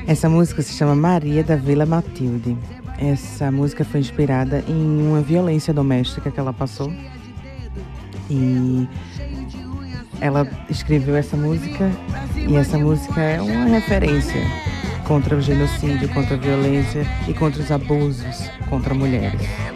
Essa música se chama Maria da Vila Matilde. Essa música foi inspirada em uma violência doméstica que ela passou. E ela escreveu essa música, e essa música é uma referência contra o genocídio, contra a violência e contra os abusos contra mulheres.